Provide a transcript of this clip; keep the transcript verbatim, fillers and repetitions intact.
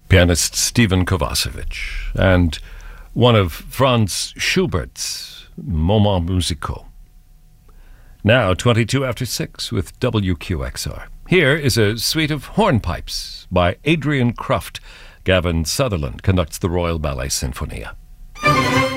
pianist Stephen Kovacevic, and one of Franz Schubert's Moments Musicaux. Now, twenty-two after six with W Q X R. Here is a suite of hornpipes by Adrian Kruft. Gavin Sutherland conducts the Royal Ballet Sinfonia.